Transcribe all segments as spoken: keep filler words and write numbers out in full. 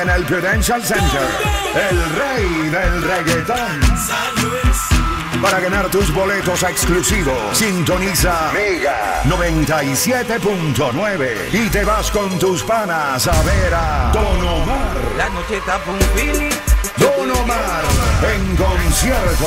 En el Prudential Center, el rey del reggaetón. Para ganar tus boletos exclusivos, sintoniza Mega noventa y siete punto nueve y te vas con tus panas a ver a Don Omar. La noche está por un fili. Don Omar en concierto.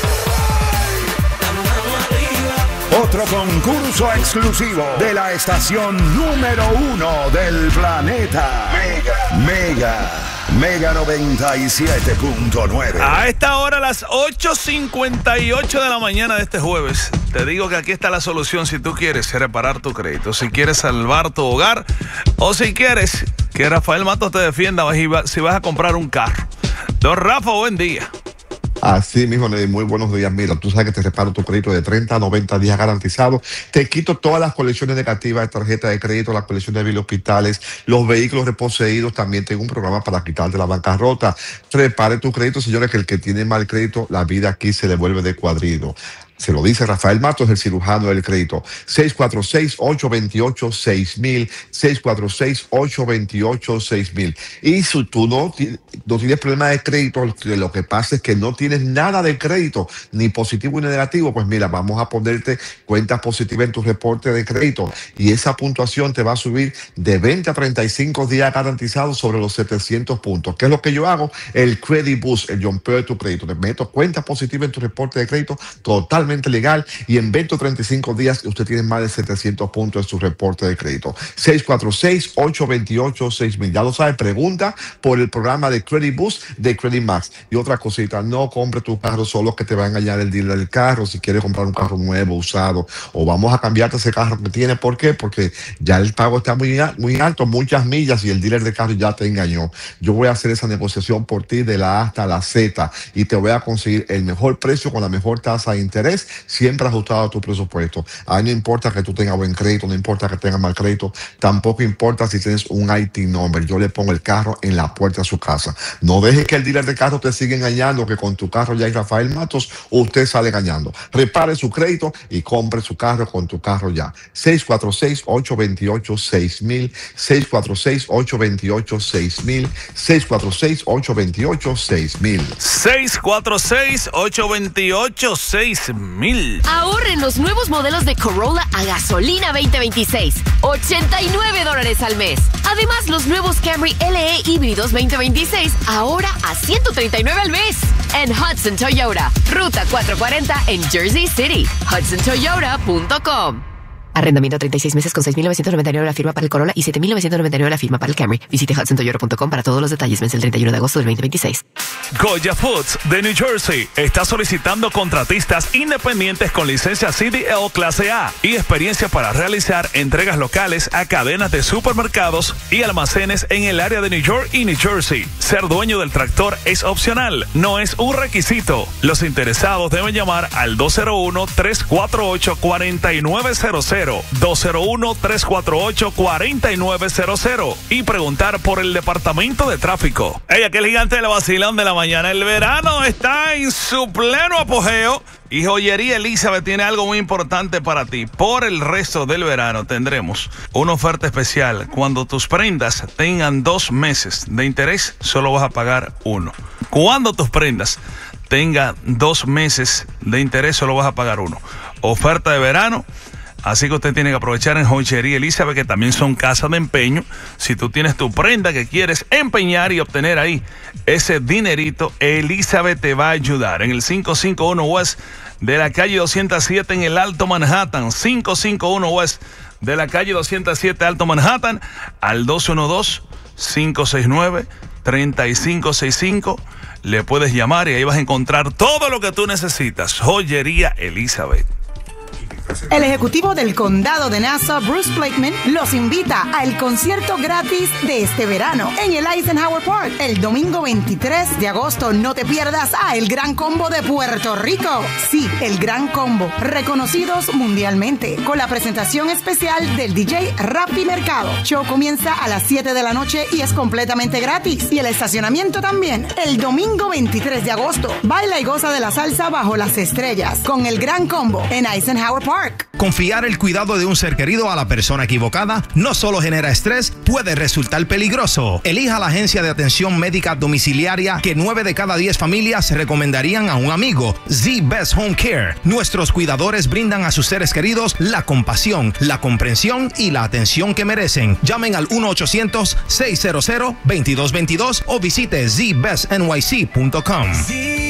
Otro concurso exclusivo de la estación número uno del planeta. Mega. Mega. Mega noventa y siete punto nueve. A esta hora, a las ocho cincuenta y ocho de la mañana de este jueves, te digo que aquí está la solución si tú quieres reparar tu crédito, si quieres salvar tu hogar o si quieres que Rafael Matos te defienda si vas a comprar un carro. Don Rafa, buen día. Así mismo, Neddy, muy buenos días. Mira, tú sabes que te reparo tu crédito de treinta a noventa días garantizado. Te quito todas las colecciones negativas de tarjeta de crédito, la colección de biles hospitales, los vehículos reposeídos. También tengo un programa para quitarte la bancarrota. Repare tu crédito, señores, que el que tiene mal crédito, la vida aquí se le vuelve de cuadrito. Se lo dice Rafael Matos, el cirujano del crédito. seis cuatro seis, ocho dos ocho, seis mil, seis cuatro seis, ocho dos ocho, seis mil. Y si tú no, no tienes problema de crédito, lo que pasa es que no tienes nada de crédito, ni positivo ni negativo, pues mira, vamos a ponerte cuentas positivas en tu reporte de crédito y esa puntuación te va a subir de veinte a treinta y cinco días garantizados sobre los setecientos puntos. ¿Qué es lo que yo hago? El Credit Boost, el jumpeo de tu crédito. Te meto cuentas positivas en tu reporte de crédito totalmente legal y en veinte o treinta y cinco días usted tiene más de setecientos puntos en su reporte de crédito. seis cuatro seis, ocho dos ocho, seis mil. Ya lo sabes, pregunta por el programa de Credit Boost de Credit Max. Y otra cosita, no compre tu carro solo que te va a engañar el dealer del carro. Si quieres comprar un carro nuevo, usado, o vamos a cambiarte ese carro que tienes. ¿Por qué? Porque ya el pago está muy, muy alto, muchas millas y el dealer de carro ya te engañó. Yo voy a hacer esa negociación por ti de la A hasta la Z y te voy a conseguir el mejor precio con la mejor tasa de interés, siempre ajustado a tu presupuesto. Ahí no importa que tú tengas buen crédito, no importa que tengas mal crédito, tampoco importa si tienes un I T number. Yo le pongo el carro en la puerta de su casa. No dejes que el dealer de carro te siga engañando, que con tu carro ya hay Rafael Matos, usted sale engañando. Repare su crédito y compre su carro con tu carro ya. seis cuatro seis, ocho dos ocho, seis mil, seis cuatro seis, ocho dos ocho, seis mil, seis cuatro seis, ocho dos ocho, seis mil. seis cuatro seis, ocho dos ocho, seis mil. Ahorren los nuevos modelos de Corolla a gasolina veinte veintiséis. ochenta y nueve dólares al mes. Además, los nuevos Camry L E híbridos veinte veintiséis ahora a ciento treinta y nueve al mes. En Hudson Toyota, Ruta cuatrocientos cuarenta en Jersey City. Hudson Toyota punto com. Arrendamiento treinta y seis meses con seis mil novecientos noventa y nueve la firma para el Corolla y siete mil novecientos noventa y nueve la firma para el Camry. Visite hudson toyota punto com para todos los detalles. Vence el treinta y uno de agosto del veinte veintiséis. Goya Foods de New Jersey está solicitando contratistas independientes con licencia C D L Clase A y experiencia para realizar entregas locales a cadenas de supermercados y almacenes en el área de New York y New Jersey. Ser dueño del tractor es opcional, no es un requisito. Los interesados deben llamar al dos cero uno, tres cuatro ocho, cuatro nueve cero cero. dos cero uno, tres cuatro ocho, cuatro nueve cero cero y preguntar por el departamento de tráfico. Hey, aquel gigante del vacilón de la mañana. El verano está en su pleno apogeo y Joyería Elizabeth tiene algo muy importante para ti. Por el resto del verano tendremos una oferta especial. Cuando tus prendas tengan dos meses de interés, solo vas a pagar uno. Cuando tus prendas tengan dos meses de interés, solo vas a pagar uno. Oferta de verano. Así que usted tiene que aprovechar en Joyería Elizabeth, que también son casas de empeño. Si tú tienes tu prenda que quieres empeñar y obtener ahí ese dinerito, Elizabeth te va a ayudar. En el quinientos cincuenta y uno West de la calle doscientos siete en el Alto Manhattan. quinientos cincuenta y uno West de la calle doscientos siete Alto Manhattan al dos uno dos, cinco seis nueve, tres cinco seis cinco. Le puedes llamar y ahí vas a encontrar todo lo que tú necesitas. Joyería Elizabeth. El ejecutivo del condado de Nassau, Bruce Blakeman, los invita al concierto gratis de este verano en el Eisenhower Park. El domingo veintitrés de agosto no te pierdas a El Gran Combo de Puerto Rico. Sí, El Gran Combo, reconocidos mundialmente, con la presentación especial del D J Rafi Mercado. Show comienza a las siete de la noche y es completamente gratis. Y el estacionamiento también. El domingo veintitrés de agosto, baila y goza de la salsa bajo las estrellas con El Gran Combo en Eisenhower Park. Park. Confiar el cuidado de un ser querido a la persona equivocada no solo genera estrés, puede resultar peligroso. Elija la agencia de atención médica domiciliaria que nueve de cada diez familias recomendarían a un amigo. Z-Best Home Care. Nuestros cuidadores brindan a sus seres queridos la compasión, la comprensión y la atención que merecen. Llamen al uno ochocientos, seiscientos, veintidós veintidós o visite z best n y c punto com.